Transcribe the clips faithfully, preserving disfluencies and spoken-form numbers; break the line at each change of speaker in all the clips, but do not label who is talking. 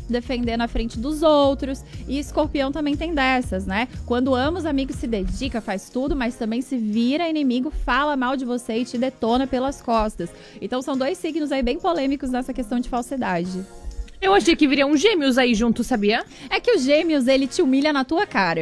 defender na frente dos outros. E escorpião também tem dessas, né? Quando ama os amigos, se dedica, faz tudo, mas também se vira inimigo, fala mal de você e te detona pelas costas. Então são dois signos aí bem polêmicos nessa questão de falsidade.
Eu achei que viriam gêmeos aí junto, sabia?
É que o gêmeos, ele te humilha na tua cara.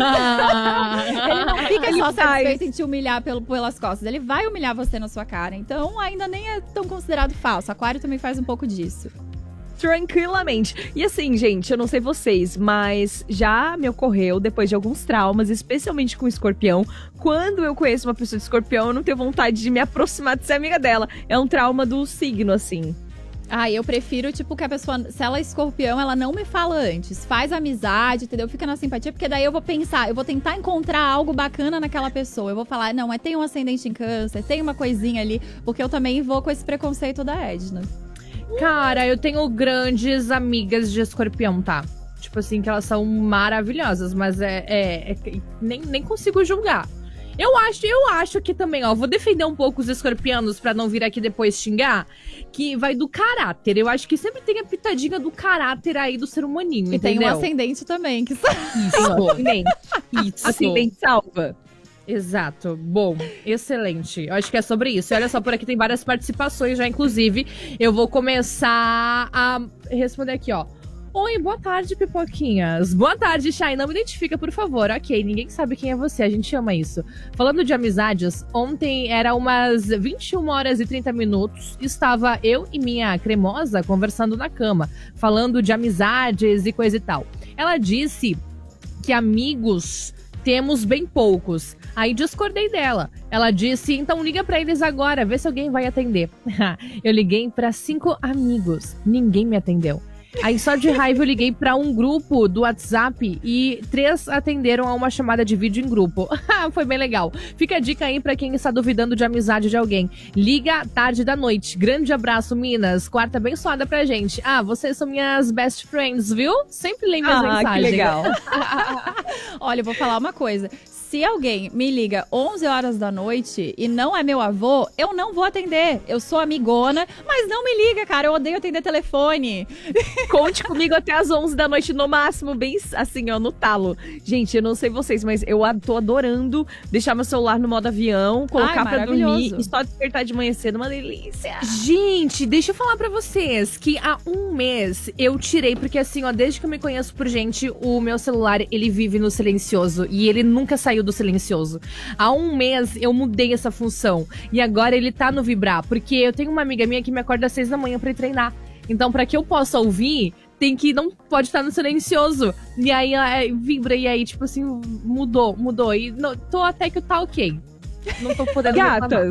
Ah. Ele não fica ele só faz. satisfeito em te humilhar pelo, pelas costas. Ele vai humilhar você na sua cara. Então, ainda nem é tão considerado falso. Aquário também faz um pouco disso.
Tranquilamente. E assim, gente, eu não sei vocês, mas já me ocorreu, depois de alguns traumas, especialmente com escorpião, quando eu conheço uma pessoa de escorpião, eu não tenho vontade de me aproximar de ser amiga dela. É um trauma do signo, assim.
Ah, eu prefiro, tipo, que a pessoa, se ela é escorpião, ela não me fala antes. Faz amizade, entendeu? Fica na simpatia, porque daí eu vou pensar, eu vou tentar encontrar algo bacana naquela pessoa. Eu vou falar, não, mas tem um ascendente em câncer, tem uma coisinha ali, porque eu também vou com esse preconceito da Edna.
Cara, eu tenho grandes amigas de escorpião, tá? Tipo assim, que elas são maravilhosas, mas é, é, é nem, nem consigo julgar. Eu acho, eu acho que também, ó, vou defender um pouco os escorpianos pra não vir aqui depois xingar, que vai do caráter. Eu acho que sempre tem a pitadinha do caráter aí do ser humaninho,
e
entendeu?
tem um ascendente também, que
Isso, ascendente. Isso.
Ascendente salva.
Exato. Bom, excelente. Eu acho que é sobre isso. E olha só, por aqui tem várias participações já, inclusive. Eu vou começar a responder aqui, ó. Oi, boa tarde, pipoquinhas. Boa tarde, Chay. Não me identifica, por favor. Ok, ninguém sabe quem é você. A gente ama isso. Falando de amizades, ontem era umas vinte e uma horas e trinta minutos. Estava eu e minha cremosa conversando na cama, falando de amizades e coisa e tal. Ela disse que amigos temos bem poucos. Aí discordei dela. Ela disse, então liga pra eles agora, vê se alguém vai atender. Eu liguei pra cinco amigos. Ninguém me atendeu. Aí só de raiva eu liguei pra um grupo do WhatsApp e três atenderam a uma chamada de vídeo em grupo. Foi bem legal. Fica a dica aí pra quem está duvidando de amizade de alguém. Liga tarde da noite. Grande abraço, Minas. Quarta abençoada pra gente. Ah, vocês são minhas best friends, viu? Sempre leio minhas
ah,
mensagens.
Que legal.
Olha, eu vou falar uma coisa. Se alguém me liga onze horas da noite e não é meu avô, eu não vou atender. Eu sou amigona, mas não me liga, cara. Eu odeio atender telefone.
Conte comigo até as onze da noite no máximo, bem assim, ó, no talo. Gente, eu não sei vocês, mas eu tô adorando deixar meu celular no modo avião, colocar Ai, pra dormir e só despertar de manhã cedo. Uma delícia.
Gente, deixa eu falar pra vocês que há um mês eu tirei, porque assim, ó, desde que eu me conheço por gente, o meu celular, ele vive no silencioso e ele nunca saiu do silencioso. Há um mês eu mudei essa função e agora ele tá no vibrar, porque eu tenho uma amiga minha que me acorda às seis da manhã pra ir treinar. Então, pra que eu possa ouvir, tem que, não pode estar no silencioso. E aí é, vibra, e aí, tipo assim, mudou, mudou. E não, tô até que tá ok. Não tô podendo
Gatas.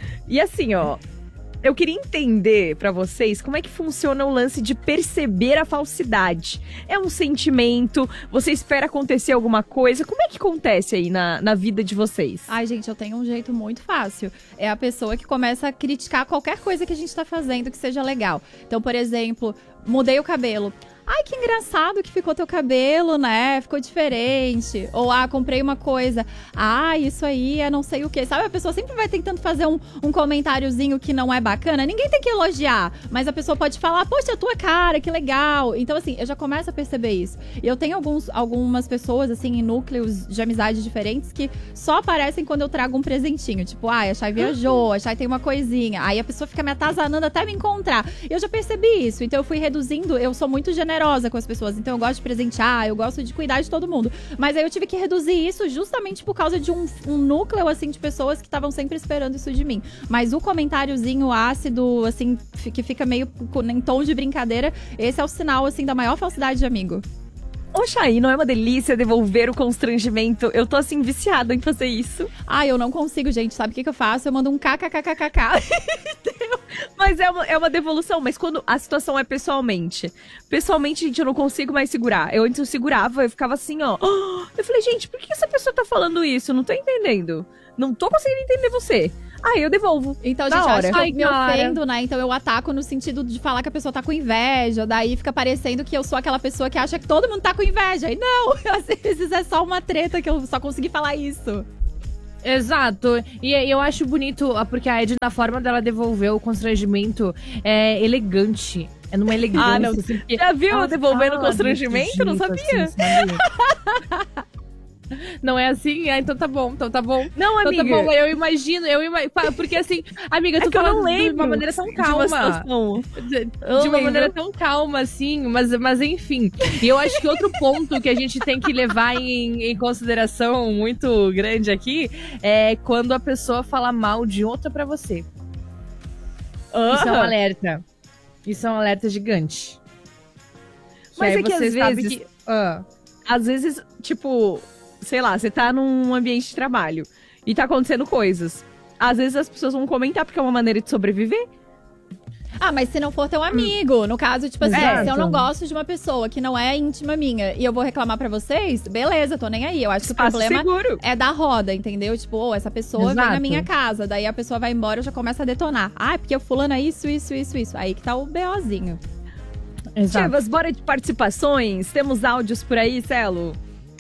E assim, ó, eu queria entender pra vocês como é que funciona o lance de perceber a falsidade. É um sentimento? Você espera acontecer alguma coisa? Como é que acontece aí na, na vida de vocês?
Ai, gente, eu tenho um jeito muito fácil. É a pessoa que começa a criticar qualquer coisa que a gente tá fazendo que seja legal. Então, por exemplo, mudei o cabelo. Ai, que engraçado que ficou teu cabelo, né? Ficou diferente. Ou, ah, comprei uma coisa. Ah, isso aí é não sei o quê. Sabe, a pessoa sempre vai tentando fazer um, um comentáriozinho que não é bacana. Ninguém tem que elogiar, mas a pessoa pode falar, poxa, a tua cara, que legal. Então, assim, eu já começo a perceber isso. E eu tenho alguns, algumas pessoas, assim, em núcleos de amizade diferentes que só aparecem quando eu trago um presentinho. Tipo, ah, a Chay viajou, a Chay tem uma coisinha. Aí a pessoa fica me atazanando até me encontrar. Eu já percebi isso. Então, eu fui reduzindo. Eu sou muito generosa com as pessoas, então eu gosto de presentear, eu gosto de cuidar de todo mundo, mas aí eu tive que reduzir isso justamente por causa de um, um núcleo, assim, de pessoas que estavam sempre esperando isso de mim, mas o comentáriozinho ácido, assim, que fica meio em tom de brincadeira, esse é o sinal, assim, da maior falsidade de amigo.
Ô, Chay, não é uma delícia devolver o constrangimento? Eu tô, assim, viciada em fazer isso.
Ah, eu não consigo, gente. Sabe o que que eu faço? Eu mando um kkkk.
Mas é uma, é uma devolução. Mas quando a situação é pessoalmente. Pessoalmente, gente, eu não consigo mais segurar. Eu antes eu segurava, eu ficava assim, ó. Eu falei, gente, por que essa pessoa tá falando isso? Eu não tô entendendo. Não tô conseguindo entender você. Aí eu devolvo.
Então, gente, acho que eu Ai, me cara. ofendo, né? Então eu ataco no sentido de falar que a pessoa tá com inveja. Daí fica parecendo que eu sou aquela pessoa que acha que todo mundo tá com inveja. E não, às vezes é só uma treta que eu só consegui falar isso.
Exato. E eu acho bonito, porque a Ed, na forma dela devolver o constrangimento, é elegante. É numa elegância.
Ah, não.
Assim,
Já viu devolvendo constrangimento? Não sabia.
Assim, sabe? Não é assim? Ah, então tá bom, então tá bom.
Não, amiga.
Então tá bom, eu imagino, eu imagino. Porque assim, amiga, tu
é
falando
não lembro
de uma maneira tão calma.
De uma,
de, de uma maneira tão calma, assim, mas, mas enfim. E eu acho que outro ponto que a gente tem que levar em, em consideração muito grande aqui é quando a pessoa fala mal de outra pra você.
Uh-huh.
Isso é um alerta. Isso é um alerta gigante.
Mas
que
é que às vezes.
Que, uh,
às vezes, tipo. Sei lá, você tá num ambiente de trabalho e tá acontecendo coisas. Às vezes as pessoas vão comentar porque é uma maneira de sobreviver.
Ah, mas se não for teu amigo, no caso, tipo assim,
Exato.
se eu não gosto de uma pessoa que não é íntima minha e eu vou reclamar pra vocês, beleza, tô nem aí. Eu acho que
Espaço
o problema
seguro.
é da roda, entendeu? Tipo, oh, essa pessoa
Exato.
vem na minha casa, daí a pessoa vai embora e eu já começo a detonar. Ah, é porque o fulano é isso, isso, isso, isso. Aí que tá o BOzinho.
Exato.
Chivas, bora de participações. Temos áudios por aí, Celo?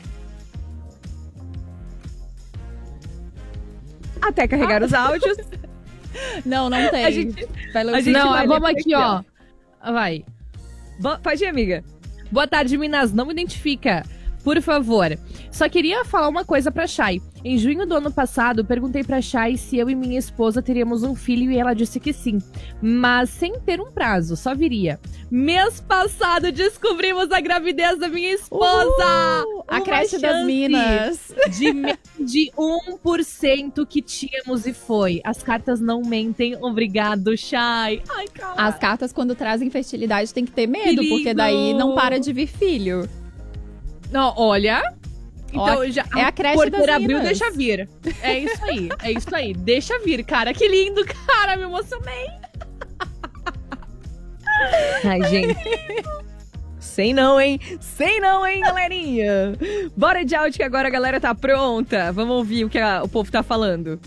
Até carregar ah. os áudios.
Não, não tem.
A gente,
vai
a gente
não,
vai
vamos aqui, ó. Vai.
Bo- Pode ir, amiga.
Boa tarde, Minas. Não me identifica. Por favor. Só queria falar uma coisa pra Chay. Em junho do ano passado, perguntei pra Chay se eu e minha esposa teríamos um filho e ela disse que sim. Mas sem ter um prazo, só viria. Mês passado, descobrimos a gravidez da minha esposa!
Uh, a creche das Minas.
De menos de um por cento que tínhamos e foi. As cartas não mentem. Obrigado, Chay. Ai, cara.
As cartas, quando trazem fertilidade, tem que ter medo,
Que
porque
lindo.
daí não para de vir filho.
Não, olha... Então,
Ó,
já,
é a creche
porteira
das
abriu,
Minas.
deixa vir. É isso aí, é isso aí. Deixa vir, cara. Que lindo, cara. Me emocionei.
Ai, gente. Sei não, hein? Sei não, hein, galerinha? Bora de áudio que agora a galera tá pronta. Vamos ouvir o que a, o povo tá falando.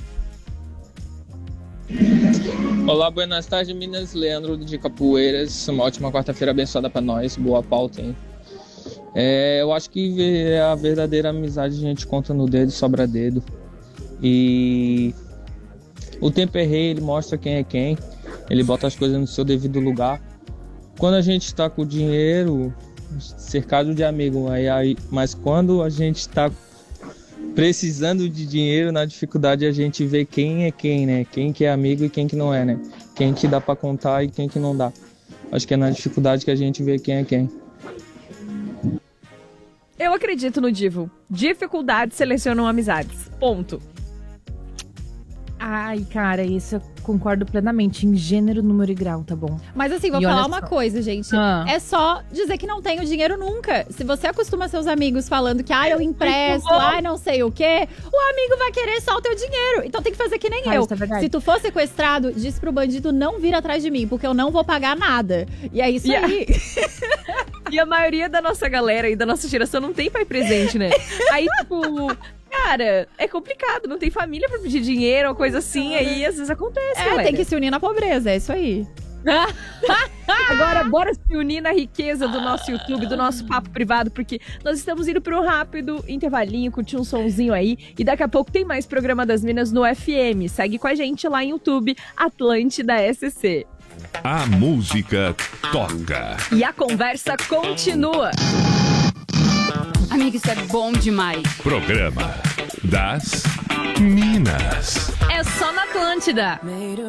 Olá, buenas tardes, Minas. Leandro de Capoeiras. Uma ótima quarta-feira abençoada pra nós. Boa pauta, hein? É, eu acho que a verdadeira amizade a gente conta no dedo, sobra dedo. E o tempo é rei, ele mostra quem é quem. Ele bota as coisas no seu devido lugar. Quando a gente tá com dinheiro, cercado de amigos, aí, aí, mas quando a gente tá precisando de dinheiro, na dificuldade a gente vê quem é quem, né? Quem que é amigo e quem que não é, né? Quem que dá pra contar e quem que não dá. Acho que é na dificuldade que a gente vê quem é quem.
Eu acredito no Divo. Dificuldades selecionam amizades. Ponto.
Ai, cara, isso eu concordo plenamente. Em gênero, número e grau, tá bom?
Mas assim, vou
E
falar
olha
uma
só.
coisa, gente.
Ah.
É só dizer que não tenho dinheiro nunca. Se você acostuma seus amigos falando que, ah, eu empresto, ah, não sei o quê, o amigo vai querer só o teu dinheiro. Então tem que fazer que nem
Cara,
eu.
isso é verdade.
Se tu for sequestrado, diz pro bandido não vir atrás de mim, porque eu não vou pagar nada. E é isso
E a-
aí.
E a maioria da nossa galera e da nossa geração não tem pai presente, né? Aí, tipo, cara, é complicado. Não tem família pra pedir dinheiro ou coisa assim. Aí, às vezes, acontece,
É,
galera.
tem que se unir na pobreza, é isso aí.
Agora, bora se unir na riqueza do nosso YouTube, do nosso papo privado, porque nós estamos indo para um rápido intervalinho, curtir um sonzinho aí. E daqui a pouco tem mais Programa das Minas no F M. Segue com a gente lá em YouTube, Atlântida S C.
A música toca.
E a conversa continua.
Amigo, isso é bom demais.
Programa das Minas.
É só na Atlântida.
Made